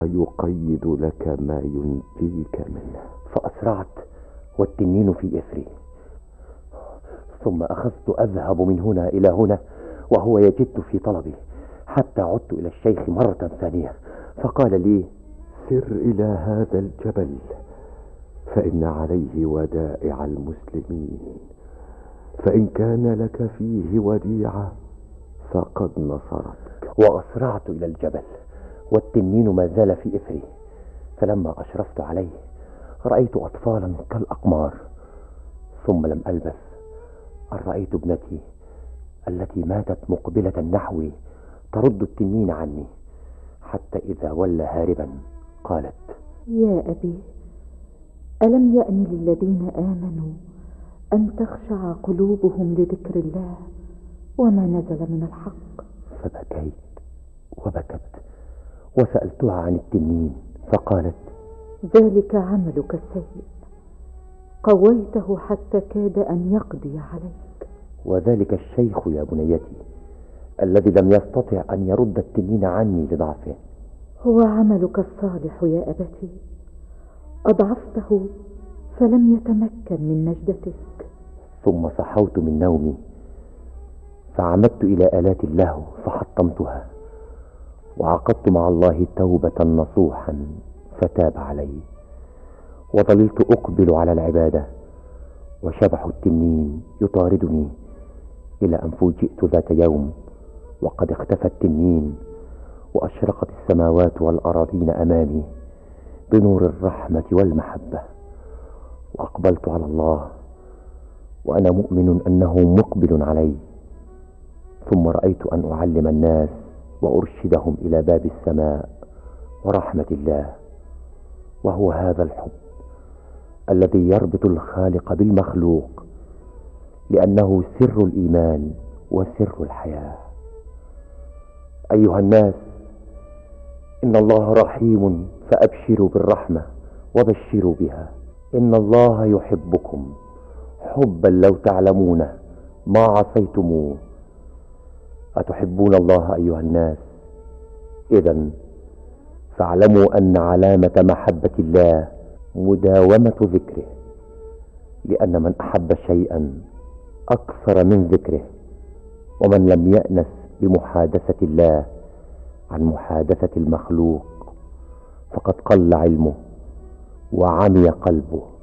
يقيد لك ما ينجيك منه. فأسرعت والتنين في إثري، ثم أخذت أذهب من هنا إلى هنا وهو يجد في طلبي، حتى عدت إلى الشيخ مرة ثانية فقال لي: سر إلى هذا الجبل، فإن عليه ودائع المسلمين، فإن كان لك فيه وديعة فقد نصرتك. وأسرعت إلى الجبل والتنين ما زال في إثري، فلما أشرفت عليه رأيت أطفالا كالأقمار، ثم لم ألبث أن رأيت ابنتي التي ماتت مقبلة نحوي ترد التنين عني، حتى إذا ولى هاربا قالت: يا أبي، ألم يأن للذين آمنوا أن تخشع قلوبهم لذكر الله وما نزل من الحق؟ فبكيت وبكت وسألتها عن التنين فقالت: ذلك عملك السيء، قويته حتى كاد أن يقضي عليك. وذلك الشيخ يا بنيتي الذي لم يستطع أن يرد التنين عني لضعفه. هو عملك الصالح يا أبتي، أضعفته فلم يتمكن من نجدتك. ثم صحوت من نومي فعمدت إلى آلات اللهو فحطمتها، وعقدت مع الله توبة نصوحا فتاب علي، وظللت أقبل على العبادة وشبح التنين يطاردني، إلى أن فوجئت ذات يوم وقد اختفى التنين، وأشرقت السماوات والأراضين أمامي بنور الرحمة والمحبة، وأقبلت على الله وأنا مؤمن أنه مقبل علي. ثم رأيت أن أعلم الناس وأرشدهم إلى باب السماء ورحمة الله، وهو هذا الحب الذي يربط الخالق بالمخلوق، لأنه سر الإيمان وسر الحياة. أيها الناس، إن الله رحيم فأبشروا بالرحمة وبشروا بها. إن الله يحبكم حبا لو تعلمون ما عصيتموه. أتحبون الله أيها الناس؟ إذن فاعلموا أن علامة محبة الله مداومة ذكره، لأن من أحب شيئا أكثر من ذكره، ومن لم يأنس بمحادثة الله عن محادثة المخلوق فقد قل علمه وعمي قلبه.